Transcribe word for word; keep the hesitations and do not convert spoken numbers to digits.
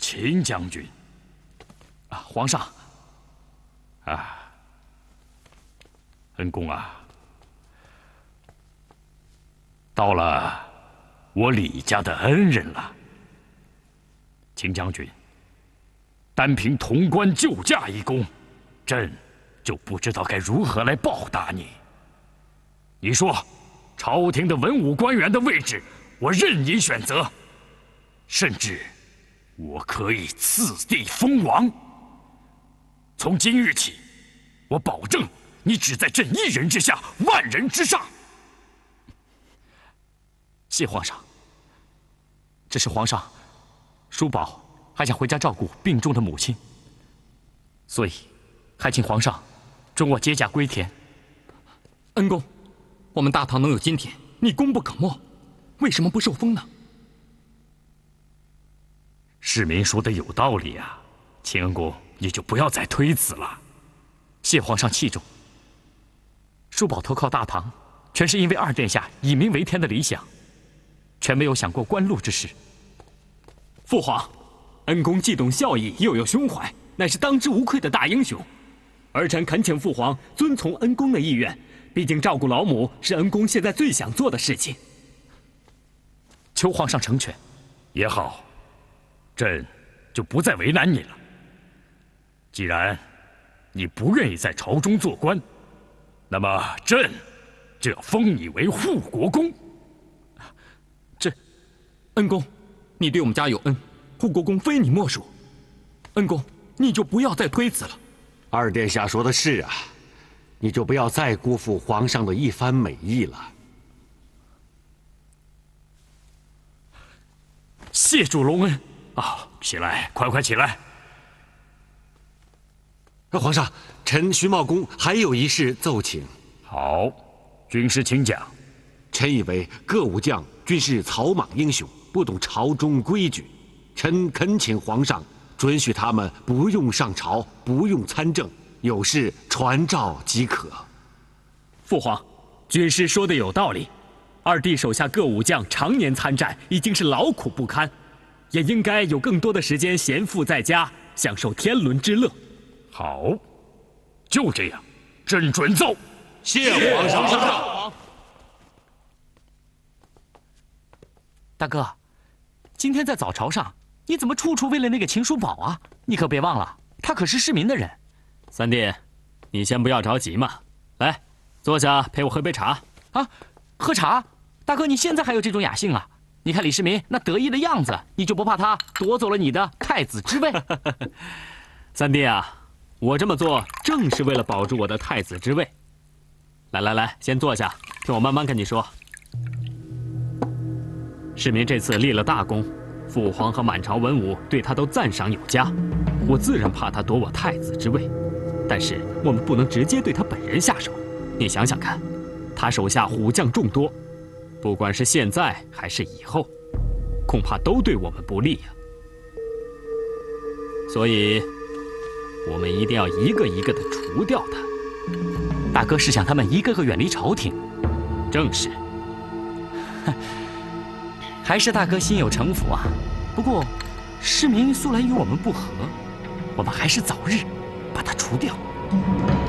秦将军。 啊，皇上。 啊，恩公啊，到了我李家的恩人了。秦将军，单凭潼关救驾一功，朕就不知道该如何来报答你。你说，朝廷的文武官员的位置，我任你选择，甚至我可以赐地封王。从今日起，我保证你只在朕一人之下，万人之上。 谢皇上。只是皇上，叔宝还想回家照顾病重的母亲，所以还请皇上准我接驾归田。 恩公，我们大唐能有今天，你功不可没，为什么不受封呢？ 市民说的有道理啊，秦恩公，你就不要再推辞了。 谢皇上器重。叔宝投靠大唐，全是因为二殿下以民为天的理想，全没有想过官禄之事。 父皇，恩公既懂孝义，又有胸怀，乃是当之无愧的大英雄。儿臣恳请父皇遵从恩公的意愿，毕竟照顾老母是恩公现在最想做的事情。 求皇上成全。 也好，朕就不再为难你了。既然你不愿意在朝中做官，那么朕就要封你为护国公。 这，恩公，你对我们家有恩，护国公非你莫属。恩公，你就不要再推辞了。 二殿下说的是啊，你就不要再辜负皇上的一番美意了。 谢主隆恩啊！起来，快快起来！ 皇上，臣徐茂公还有一事奏请。 好，军师请讲。 臣以为各武将均是草莽英雄，不懂朝中规矩，臣恳请皇上准许他们不用上朝，不用参政，有事传召即可。 父皇，军师说的有道理。二弟手下各武将常年参战，已经是劳苦不堪，也应该有更多的时间闲赋在家，享受天伦之乐。 好，就这样，朕准奏。 谢皇上。 大哥，今天在早朝上，你怎么处处为了那个秦叔宝啊？你可别忘了，他可是市民的人。 三弟，你先不要着急嘛，来，坐下陪我喝杯茶。 啊，喝茶？大哥，你现在还有这种雅兴啊？你看李世民那得意的样子，你就不怕他夺走了你的太子之位？ 三弟啊，我这么做正是为了保住我的太子之位。来来来，先坐下，听我慢慢跟你说。世民这次立了大功，父皇和满朝文武对他都赞赏有加，我自然怕他夺我太子之位。但是我们不能直接对他本人下手。你想想看，他手下虎将众多，不管是现在还是以后，恐怕都对我们不利呀。所以，我们一定要一个一个的除掉他。 大哥是想他们一个个远离朝廷？ 正是。 还是大哥心有城府啊。不过，世民素来与我们不和，我们还是早日把他除掉。